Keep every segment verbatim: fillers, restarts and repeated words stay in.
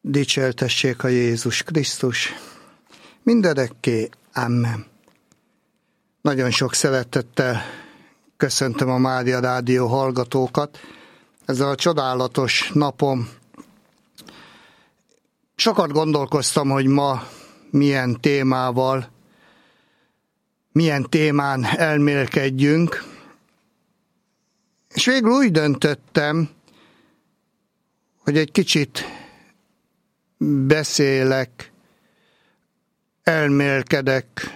Dicsértessék a Jézus Krisztus, mindörökké, amen. Nagyon sok szeretettel köszöntöm a Mária Rádió hallgatókat. Ezzel a csodálatos napom sokat gondolkoztam, hogy ma milyen témával, milyen témán elmélkedjünk, és végül úgy döntöttem, hogy egy kicsit beszélek, elmélkedek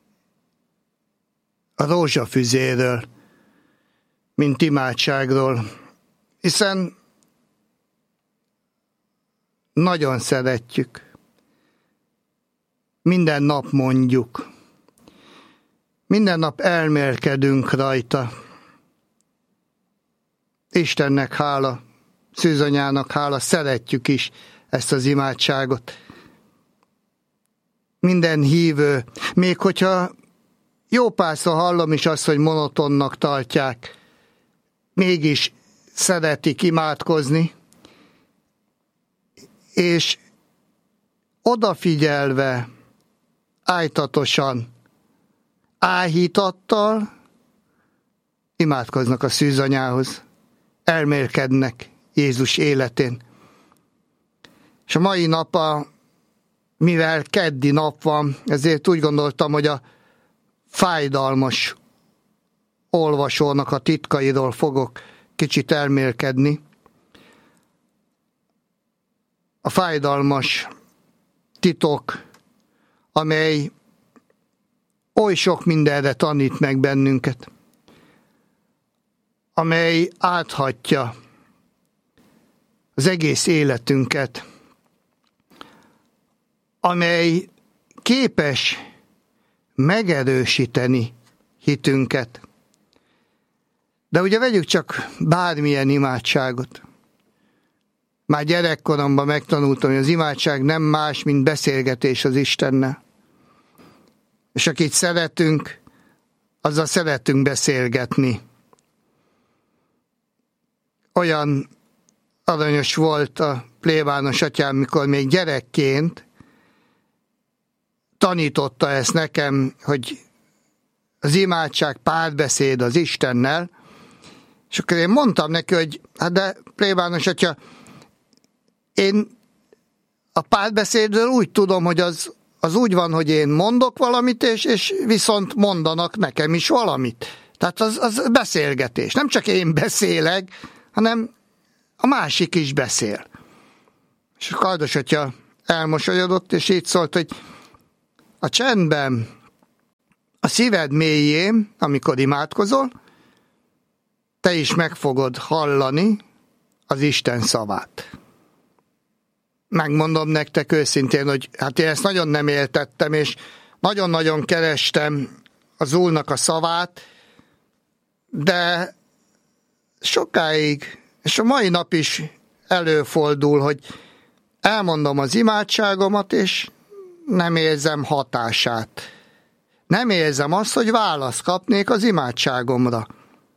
a rózsafüzéről, mint imádságról, hiszen nagyon szeretjük, minden nap mondjuk, minden nap elmélkedünk rajta. Istennek hála, Szűzanyának hála, szeretjük is ezt az imádságot. Minden hívő, még hogyha jó párszor hallom is azt, hogy monotonnak tartják, mégis szeretik imádkozni, és odafigyelve, ájtatosan, áhítattal imádkoznak a Szűzanyához, elmélkednek Jézus életén. És a mai nap, a, mivel keddi nap van, ezért úgy gondoltam, hogy a fájdalmas olvasónak a titkairól fogok kicsit elmélkedni. A fájdalmas titok, amely oly sok mindenre tanít meg bennünket, amely áthatja az egész életünket, amely képes megerősíteni hitünket. De ugye vegyük csak bármilyen imádságot. Már gyerekkoromban megtanultam, hogy az imádság nem más, mint beszélgetés az Istennel. És akit szeretünk, azzal szeretünk beszélgetni. Olyan aranyos volt a plébános atyám, mikor még gyerekként tanította ezt nekem, hogy az imádság párbeszéd az Istennel, és akkor én mondtam neki, hogy hát de plébános atya, én a párbeszédről úgy tudom, hogy az, az úgy van, hogy én mondok valamit, és, és viszont mondanak nekem is valamit. Tehát az, az beszélgetés. Nem csak én beszélek, hanem a másik is beszél. És a Kardos atya elmosolyodott, és így szólt, hogy a csendben, a szíved mélyén, amikor imádkozol, te is meg fogod hallani az Isten szavát. Megmondom nektek őszintén, hogy hát én ezt nagyon nem éltettem, és nagyon-nagyon kerestem az Úrnak a szavát, de sokáig, és a mai nap is előfordul, hogy elmondom az imádságomat, és nem érzem hatását. Nem érzem azt, hogy választ kapnék az imádságomra.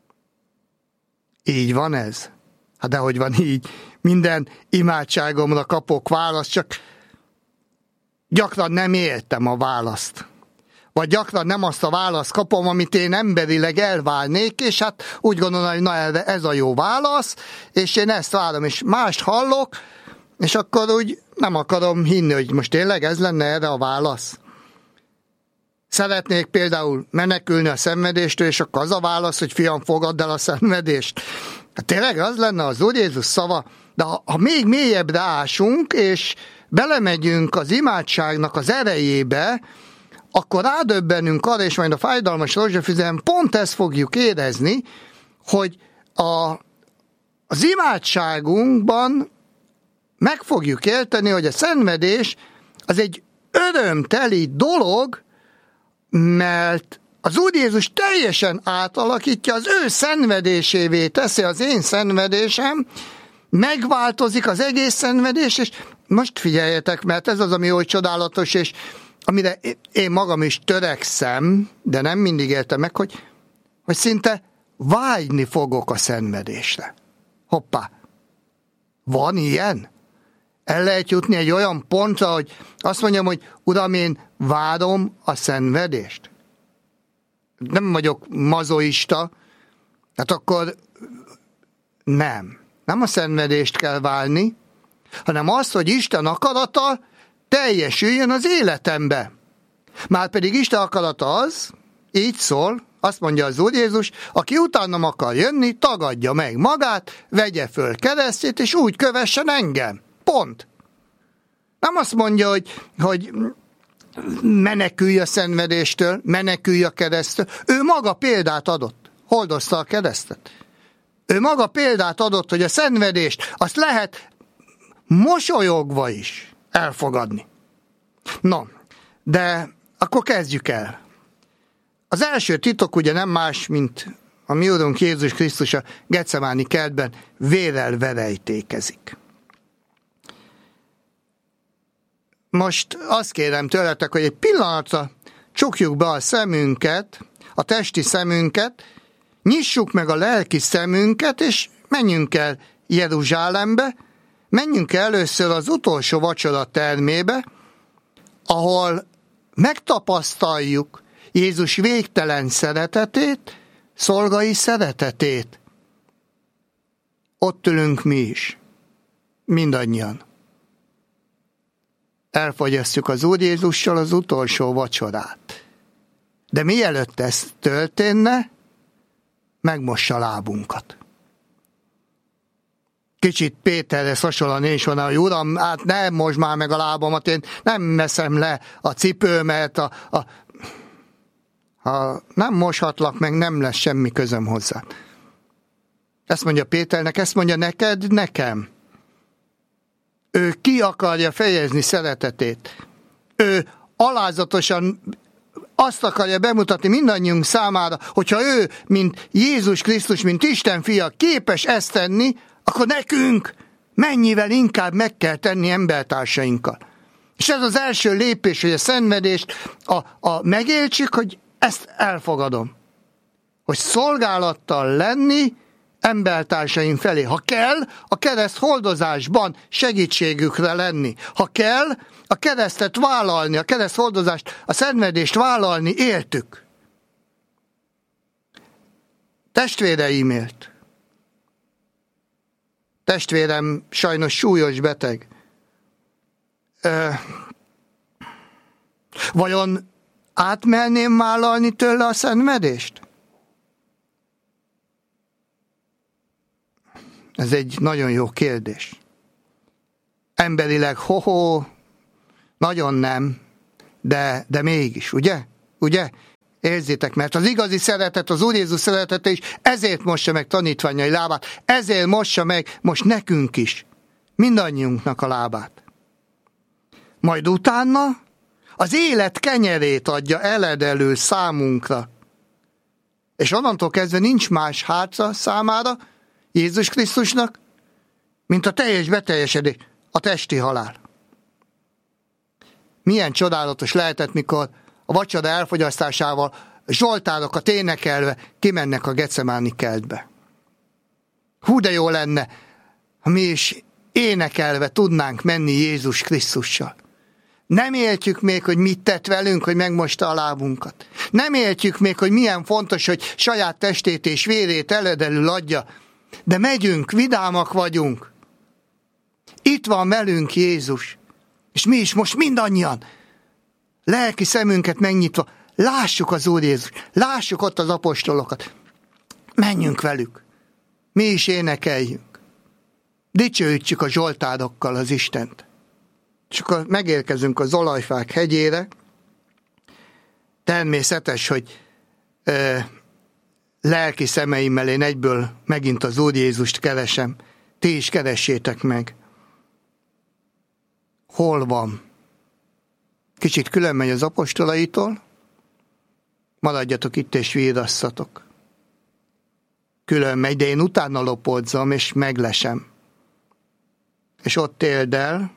Így van ez? Hát dehogy van így. Minden imádságomra kapok választ, csak gyakran nem értem a választ. Vagy gyakran nem azt a választ kapom, amit én emberileg elvárnék, és hát úgy gondolom, hogy na ez a jó válasz, és én ezt várom, és mást hallok, és akkor úgy nem akarom hinni, hogy most tényleg ez lenne erre a válasz. Szeretnék például menekülni a szenvedéstől, és akkor az a válasz, hogy fiam, fogadd el a szenvedést. Hát tényleg az lenne az Úr Jézus szava, de ha, ha még mélyebbre ásunk, és belemegyünk az imádságnak az erejébe, akkor rádöbbenünk arra, és majd a fájdalmas rózsafüzen pont ezt fogjuk érezni, hogy a, az imádságunkban meg fogjuk érteni, hogy a szenvedés az egy örömteli dolog, mert az Úr Jézus teljesen átalakítja, az ő szenvedésévé teszi az én szenvedésem, megváltozik az egész szenvedés, és most figyeljetek, mert ez az, ami oly csodálatos, és amire én magam is törekszem, de nem mindig értem meg, hogy, hogy szinte vágyni fogok a szenvedésre. Hoppá! Van ilyen? El lehet jutni egy olyan pontra, hogy azt mondjam, hogy Uram, én várom a szenvedést. Nem vagyok mazoista, hát akkor nem. Nem a szenvedést kell várni, hanem az, hogy Isten akarata teljesüljön az életembe. Márpedig Isten akarata az, így szól, azt mondja az Úr Jézus, aki utánam akar jönni, tagadja meg magát, vegye föl keresztjét, és úgy kövessen engem. Pont. Nem azt mondja, hogy, hogy menekülj a szenvedéstől, menekülj a keresztől. Ő maga példát adott. Hordozta a keresztet. Ő maga példát adott, hogy a szenvedést azt lehet mosolyogva is elfogadni. No, de akkor kezdjük el. Az első titok ugye nem más, mint a mi Urunk Jézus Krisztus a Getsemáni kertben vérrel verejtékezik. Most azt kérem tőletek, hogy egy pillanatra csukjuk be a szemünket, a testi szemünket, nyissuk meg a lelki szemünket, és menjünk el Jeruzsálembe, menjünk el először az utolsó vacsora termébe, ahol megtapasztaljuk Jézus végtelen szeretetét, szolgai szeretetét. Ott ülünk mi is, mindannyian. Elfogyasztjuk az Úr Jézussal az utolsó vacsorát. De mielőtt ez történne, megmossa a lábunkat. Kicsit Péterhez hasonlóan én is van, hogy Uram, hát nem mosd már meg a lábamat, én nem veszem le a cipőmet, a, a... ha nem moshatlak meg, nem lesz semmi közöm hozzá. Ezt mondja Péternek, ezt mondja neked, nekem. Ő ki akarja fejezni szeretetét. Ő alázatosan azt akarja bemutatni mindannyiunk számára, hogyha ő, mint Jézus Krisztus, mint Isten fia képes ezt tenni, akkor nekünk mennyivel inkább meg kell tenni embertársainkkal. És ez az első lépés, hogy a szenvedést a, a megéltsük, hogy ezt elfogadom. Hogy szolgálattal lenni embertársaim felé. Ha kell, a kereszt hordozásban segítségükre lenni. Ha kell, a keresztet vállalni, a kereszt hordozást, a szenvedést vállalni értük. Testvéreim élt. Testvérem sajnos súlyos beteg. Ö, vajon átmerném vállalni tőle a szenvedést? Ez egy nagyon jó kérdés. Emberileg ho-ho, nagyon nem, de, de mégis, ugye? Ugye? Érzitek, mert az igazi szeretet, az Úr Jézus szeretete is ezért mossa meg tanítványai lábát, ezért mossa meg most nekünk is, mindannyiunknak a lábát. Majd utána az élet kenyerét adja eledelül számunkra. És onnantól kezdve nincs más hátra számára, Jézus Krisztusnak, mint a teljes beteljesedés, a testi halál. Milyen csodálatos lehetett, mikor a vacsora elfogyasztásával zsoltárokat énekelve kimennek a Getsemáni kertbe. Hú, de jó lenne, ha mi is énekelve tudnánk menni Jézus Krisztussal. Nem értjük még, hogy mit tett velünk, hogy megmosta a lábunkat. Nem értjük még, hogy milyen fontos, hogy saját testét és vérét eledelül adja. De megyünk, vidámak vagyunk. Itt van velünk Jézus. És mi is most mindannyian, lelki szemünket megnyitva, lássuk az Úr Jézus, lássuk ott az apostolokat. Menjünk velük. Mi is énekeljünk. Dicsőítsük a zsoltárokkal az Istent. És akkor megérkezünk az Olajfák hegyére. Természetes, hogy ö, lelki szemeimmel én egyből megint az Úr Jézust keresem. Ti is keressétek meg. Hol van? Kicsit külön megy az apostolaitól. Maradjatok itt és vírasszatok. Külön megy, de én utána lopodzom és meglesem. És ott éld el,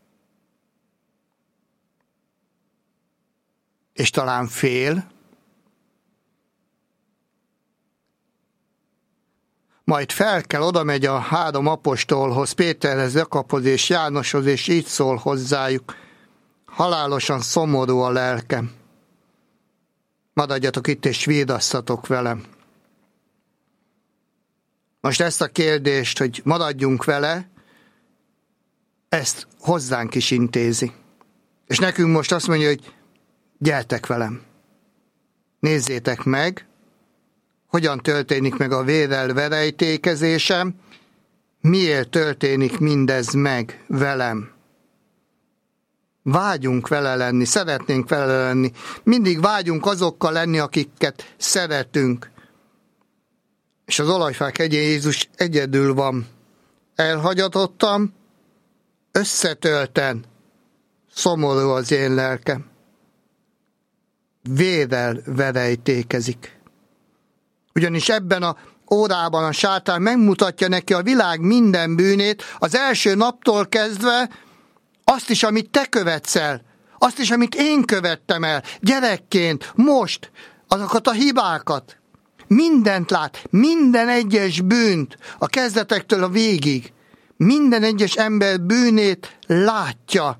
és talán fél. majd fel kell, oda megy a három apostolhoz, Péterhez, Jakabhoz és Jánoshoz, és így szól hozzájuk: halálosan szomorú a lelkem. Maradjatok itt, és védasszatok velem. Most ezt a kérdést, hogy maradjunk vele, ezt hozzánk is intézi. És nekünk most azt mondja, hogy gyertek velem. Nézzétek meg, hogyan történik meg a vérrel verejtékezésem, miért történik mindez meg velem. Vágyunk vele lenni, szeretnénk vele lenni. Mindig vágyunk azokkal lenni, akiket szeretünk. És az olajfák hegyén Jézus egyedül van. Elhagyatottam, összetölten, szomorú az én lelkem. Vérrel verejtékezik. Ugyanis ebben a órában a sátán megmutatja neki a világ minden bűnét, az első naptól kezdve azt is, amit te követsz el, azt is, amit én követtem el, gyerekként, most, azokat a hibákat. Mindent lát, minden egyes bűnt, a kezdetektől a végig. Minden egyes ember bűnét látja.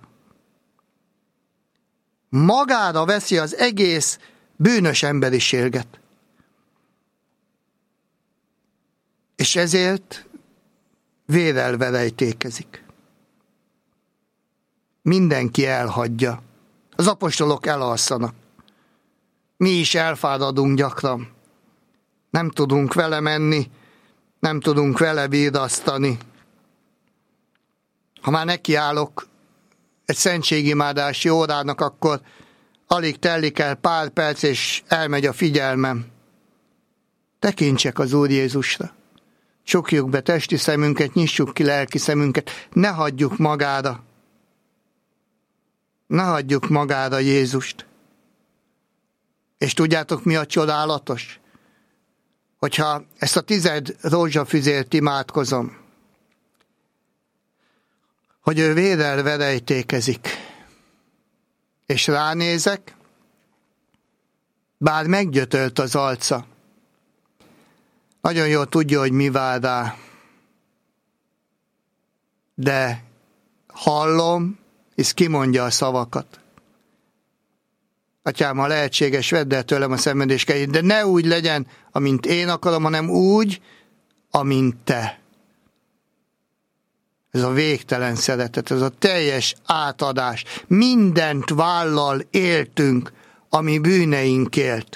Magára veszi az egész bűnös emberiséget. És ezért vérrel verejtékezik. Mindenki elhagyja. Az apostolok elalszanak. Mi is elfáradunk gyakran. Nem tudunk vele menni, nem tudunk vele védasztani. Ha már nekiállok egy szentségimádási órának, akkor alig telik el pár perc, és elmegy a figyelmem. Tekintsek az Úr Jézusra. Csukjuk be testi szemünket, nyissuk ki lelki szemünket, ne hagyjuk magára. Ne hagyjuk magára Jézust. És tudjátok, mi a csodálatos? Hogyha ezt a tized rózsafüzért imádkozom, hogy ő vérrel verejtékezik, és ránézek, bár meggyötölt az arca, nagyon jól tudja, hogy mi vár rá, de hallom, és kimondja a szavakat. Atyám, ha lehetséges, vedd el tőlem a szenvedéskeit, de ne úgy legyen, amint én akarom, hanem úgy, amint te. Ez a végtelen szeretet, ez a teljes átadás. Mindent vállal éltünk, ami bűneinkért.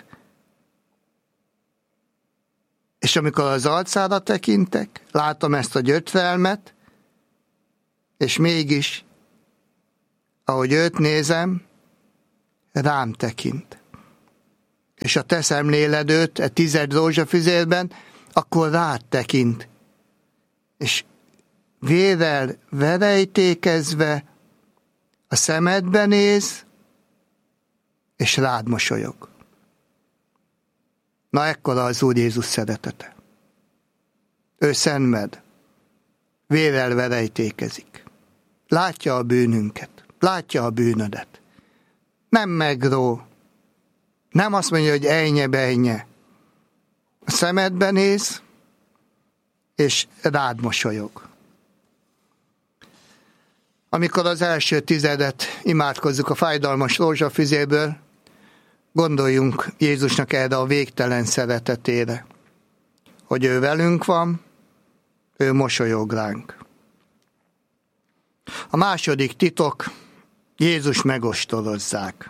És amikor az arcára tekintek, látom ezt a gyötrelmet, és mégis, ahogy őt nézem, rám tekint. És ha te szemléled őt e tized rózsafüzérben, akkor rád tekint. És vérrel verejtékezve a szemedbe néz, és rád mosolyog. Na, ekkora az Úr Jézus szeretete. Ő szenved, vérrel verejtékezik. Látja a bűnünket, látja a bűnödet. Nem megró, nem azt mondja, hogy ejnye bejnye. A szemedbe néz, és rád mosolyog. Amikor az első tizedet imádkozzuk a fájdalmas rózsafüzéből, gondoljunk Jézusnak erre a végtelen szeretetére, hogy ő velünk van, ő mosolyog ránk. A második titok, Jézus megostorozzák.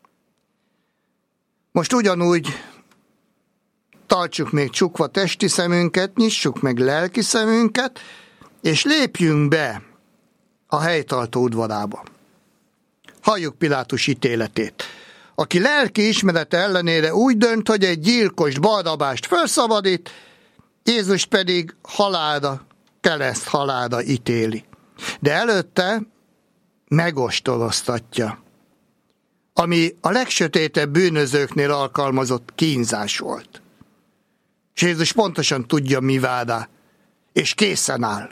Most ugyanúgy tartsuk még csukva testi szemünket, nyissuk meg lelki szemünket, és lépjünk be a helytartó udvarába. Halljuk Pilátus ítéletét. Aki lelki ismerete ellenére úgy dönt, hogy egy gyilkost, Barrabást felszabadít, Jézus pedig halálra, kereszt halálra ítéli. De előtte megostoroztatja, ami a legsötétebb bűnözőknél alkalmazott kínzás volt. És Jézus pontosan tudja, mi vár rá, és készen áll.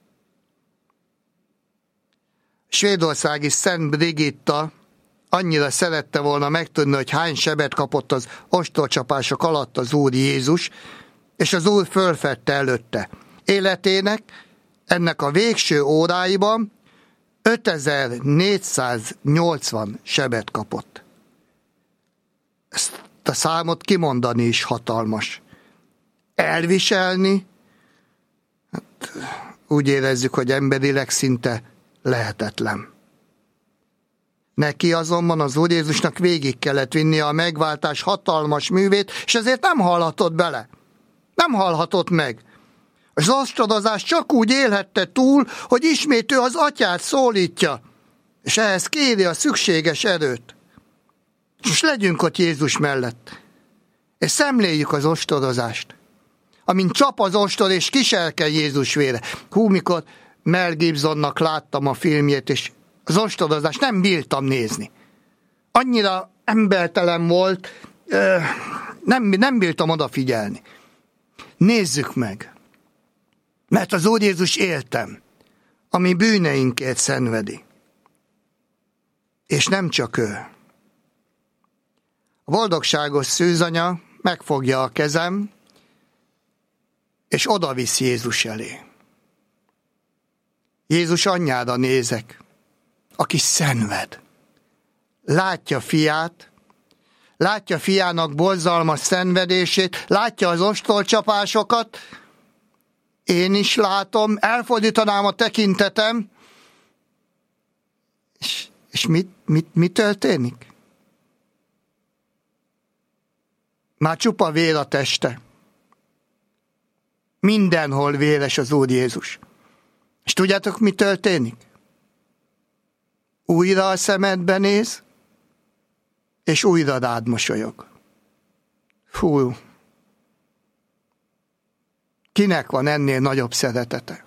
Svédországi Szent Brigitta annyira szerette volna megtudni, hogy hány sebet kapott az ostorcsapások alatt az Úr Jézus, és az Úr fölfedte előtte. Életének ennek a végső óráiban ötezer-négyszáznyolcvan sebet kapott. Ezt a számot kimondani is hatalmas. Elviselni, hát úgy érezzük, hogy emberileg szinte lehetetlen. Neki azonban az Úr Jézusnak végig kellett vinnie a megváltás hatalmas művét, és ezért nem hallhatott bele. Nem hallhatott meg. Az ostorozást csak úgy élhette túl, hogy ismét ő az atyát szólítja, és ehhez kéri a szükséges erőt. És most legyünk ott Jézus mellett, és szemléljük az ostorozást. Amint csap az ostor, és kiserkel Jézus vére. Hú, mikor Mel Gibsonnak láttam a filmjét, és az ostorozást nem bírtam nézni. Annyira embertelen volt, nem, nem bírtam odafigyelni. Nézzük meg, mert az Úr Jézus éltem, ami bűneinkért szenvedi. És nem csak ő. A boldogságos szűzanya megfogja a kezem, és odavisz Jézus elé. Jézus anyjára nézek, aki szenved. Látja fiát, látja fiának borzalmas szenvedését, látja az ostorcsapásokat, én is látom, elfordítanám a tekintetem, és, és mit, mit, mit történik? Már csupa vér a teste. Mindenhol véres az Úr Jézus. És tudjátok, mi történik? Újra a szemedbe néz, és újra rád mosolyog. Fú, kinek van ennél nagyobb szeretete?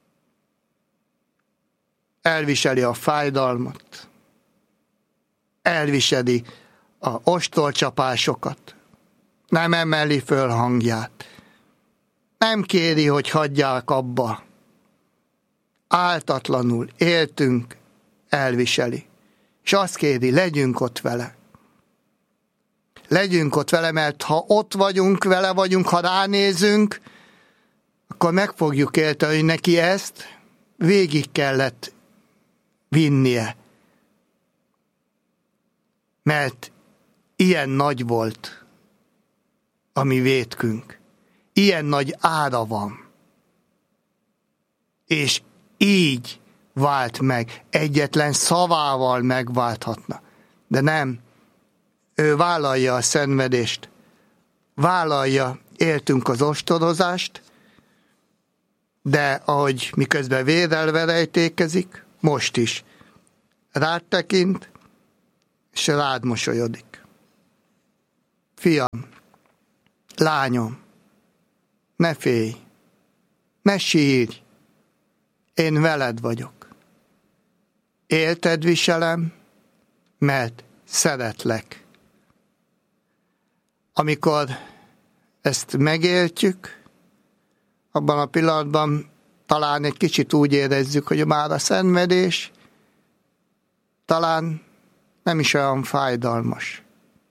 Elviseli a fájdalmat, elviseli a ostorcsapásokat, nem emeli föl hangját, nem kéri, hogy hagyják abba. Áltatlanul éltünk, elviseli. És azt kéri, legyünk ott vele. Legyünk ott vele, mert ha ott vagyunk, vele vagyunk, ha ránézünk, akkor meg fogjuk élteni, hogy neki ezt végig kellett vinnie. Mert ilyen nagy volt a mi vétkünk. Ilyen nagy ára van. És így vált meg. Egyetlen szavával megválthatna. De nem. Ő vállalja a szenvedést. Vállalja, éltünk az ostorozást, de ahogy miközben vérrel verejtékezik, most is rád tekint, és rád mosolyodik. Fiam, lányom, ne félj, ne sírj, én veled vagyok. Élted viselem, mert szeretlek. Amikor ezt megéltjük, abban a pillanatban talán egy kicsit úgy érezzük, hogy már a szenvedés talán nem is olyan fájdalmas.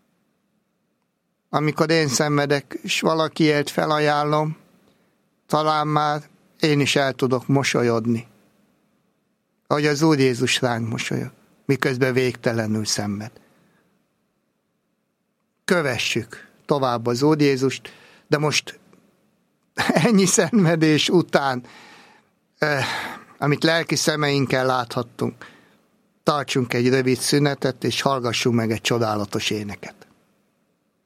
Amikor én szenvedek, és valakiért felajánlom, talán már én is el tudok mosolyodni. Ahogy az Úr Jézus ránk mosolyog, miközben végtelenül szenved. Kövessük tovább az Úr Jézust, de most ennyi szenvedés után, eh, amit lelki szemeinkkel láthattunk, tartsunk egy rövid szünetet, és hallgassunk meg egy csodálatos éneket.